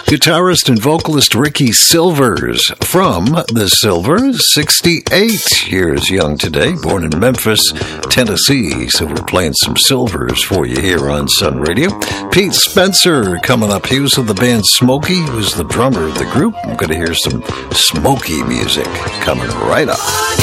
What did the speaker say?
Guitarist and vocalist Ricky Silvers from The Silvers, 68 years young today, born in Memphis, Tennessee. So we're playing some Silvers for you here on Sun Radio. Pete Spencer coming up. He was of the band Smokey, who's the drummer of the group. I'm going to hear some Smokey music coming right up.